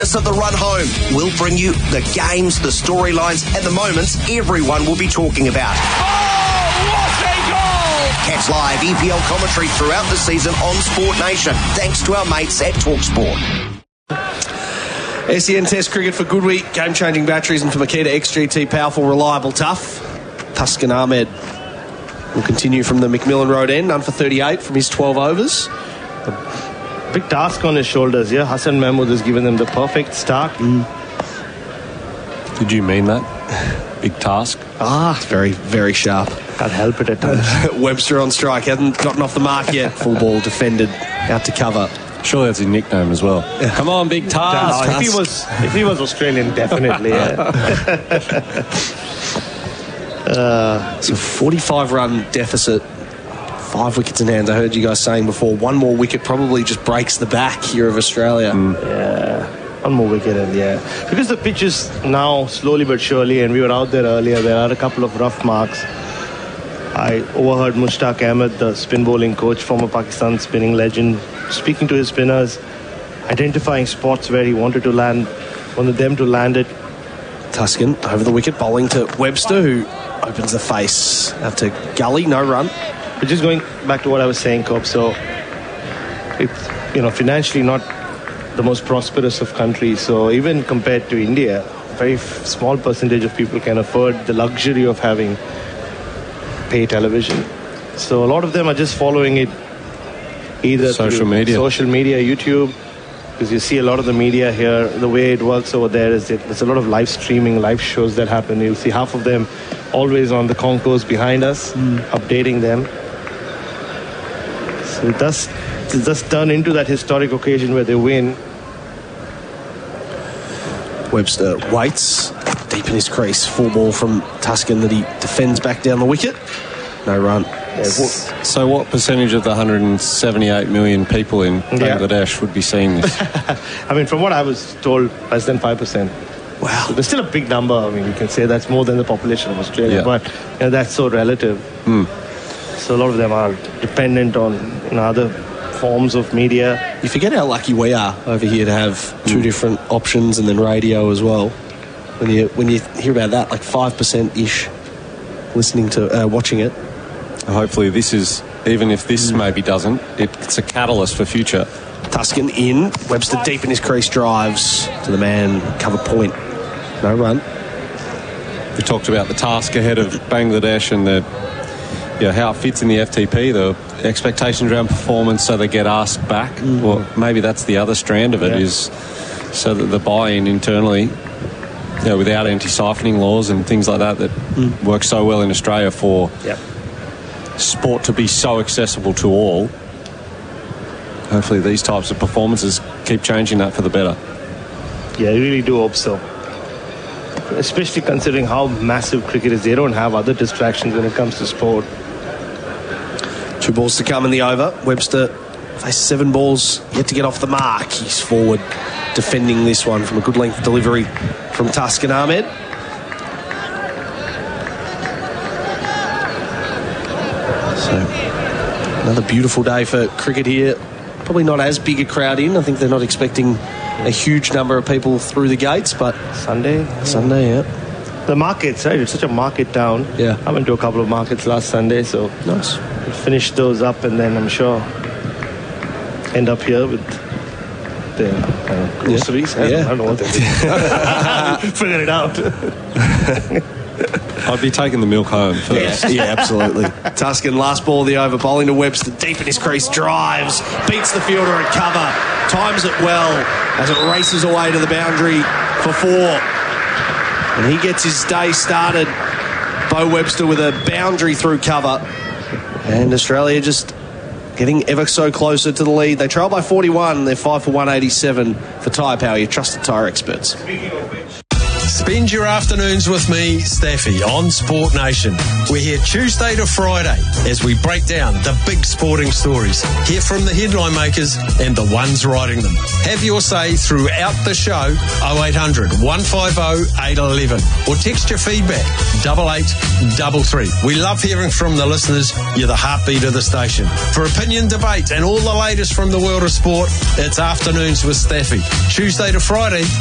So the run home. We'll bring you the games, the storylines, and the moments everyone will be talking about. Oh, what a goal! Catch live EPL commentary throughout the season on Sport Nation, thanks to our mates at TalkSport. SEN Test cricket for good week. Game-changing batteries and for Makita XGT. Powerful, reliable, tough. Tuscan Ahmed will continue from the McMillan Road end. None for 38 from his 12 overs. Big task on his shoulders, yeah. Hassan Mahmood has given them the perfect start. Did you mean that? Big task? It's very, very sharp. Can't help it at times. Webster on strike. Hasn't gotten off the mark yet. Full ball defended. Out to cover. Surely that's his nickname as well. Yeah. Come on, big task. If he was Australian, definitely, yeah. It's a 45-run deficit. 5 wickets in hand. I heard you guys saying before, one more wicket probably just breaks the back here of Australia. Yeah, one more wicket, and because the pitch is now slowly but surely, and we were out there earlier, there are a couple of rough marks. I overheard Mushtaq Ahmed, the spin bowling coach, former Pakistan spinning legend, speaking to his spinners, identifying spots where he wanted them to land it. Tuscan over the wicket, bowling to Webster, who opens the face after Gully, no run. But just going back to what I was saying, Cobb, so it's, financially not the most prosperous of countries. So even compared to India, a very small percentage of people can afford the luxury of having pay television. So a lot of them are just following it either social media, YouTube, because you see a lot of the media here, the way it works over there is there's a lot of live streaming, live shows that happen. You'll see half of them always on the concourse behind us, updating them. So it does turn into that historic occasion where they win. Webster waits deep in his crease. Full ball from Tuscan that he defends back down the wicket. No run. So what percentage of the 178 million people in Bangladesh would be seeing this? I mean, from what I was told, less than 5%. Wow. So there's still a big number. I mean, you can say that's more than the population of Australia, but that's so relative. So a lot of them are dependent on other forms of media. You forget how lucky we are over here to have two different options and then radio as well. When you hear about that, like 5%-ish listening to watching it. Hopefully this is, even if this maybe doesn't, it's a catalyst for future. Tuscan in, Webster deep in his crease, drives to the man, cover point. No run. We talked about the task ahead of Bangladesh and how it fits in the FTP, the expectations around performance, so they get asked back. Well, maybe that's the other strand of it, is so that the buy-in internally, without anti-siphoning laws and things like that work so well in Australia for sport to be so accessible to all. Hopefully these types of performances keep changing that for the better. Yeah, I really do hope so. Especially considering how massive cricket is. They don't have other distractions when it comes to sport. 2 balls to come in the over. Webster faces 7 balls, yet to get off the mark. He's forward defending this one from a good length delivery from Tuscan Ahmed. So, another beautiful day for cricket here. Probably not as big a crowd in. I think they're not expecting a huge number of people through the gates, but Sunday, the markets, right? It's such a market town. Yeah, I went to a couple of markets last Sunday, so nice. We'll finish those up, and then I'm sure end up here with the groceries. I don't know what they do. Figure it out. I'd be taking the milk home first. Yeah, absolutely. Tuscan, last ball of the over, bowling to Webster, deep in his crease, drives, beats the fielder at cover, times it well as it races away to the boundary for 4. And he gets his day started. Bo Webster with a boundary through cover. And Australia just getting ever so closer to the lead. They trail by 41. They're 5 for 187 for tyre power, your trusted tyre experts. Spend your afternoons with me, Staffy, on Sport Nation. We're here Tuesday to Friday as we break down the big sporting stories. Hear from the headline makers and the ones writing them. Have your say throughout the show, 0800 150 811, or text your feedback, 8833. We love hearing from the listeners. You're the heartbeat of the station. For opinion, debate, and all the latest from the world of sport, it's Afternoons with Staffy. Tuesday to Friday,